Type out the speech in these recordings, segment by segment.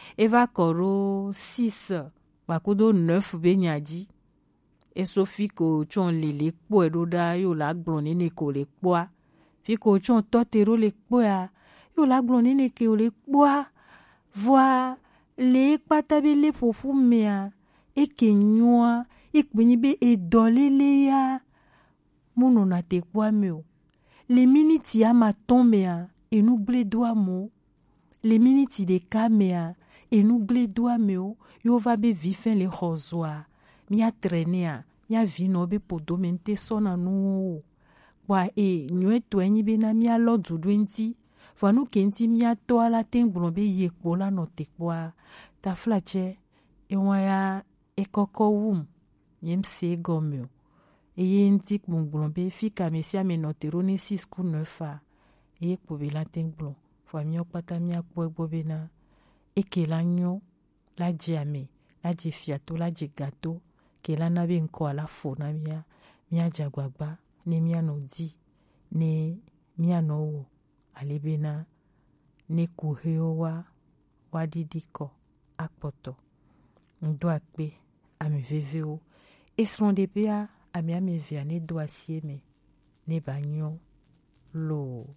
eva koro 6 wakudo 9 be nyaji esofi ko chon lele kpo edoda yo la gbon nene ko le kpoa fi ko chon totero le kpoa yo la gbon nene ke le kpoa voa le kpatabe le fofu mea eke nyoa ikpenyi be edolele ya mono na te kpoa meo le miniti ya matomea enouble doa mo le miniti de kamea enouble doa meo yo va be vifen le khozwa mia trenea mia vino be podomente sona nu kwa nywe twenyi be na mia lodu dwenti fanu kenti mia to ala tengbron be yekpo la no tekpoa ta flache enwaya ekoko wum yemse gomeo eyenti kpungbron be fika mesia menotero ne 6 ku 9 ekpo be la tengbron fwa mio pata mia kpo egbo be na eke la nyo la jame la je fiato la je gato ke la na be nko ala fo na mia jagbagba ne mia no di ne mia no wo alebe na ne kuheo wa didiko akpoto ndo akpe ame veveo esronde pea ame via ne do asieme ne banyo lo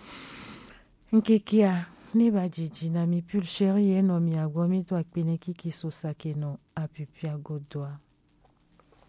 nkekia ne ba jiji na mi pul chéri eno mi agwa mi do akpe ne kiki so sake no apipia godoa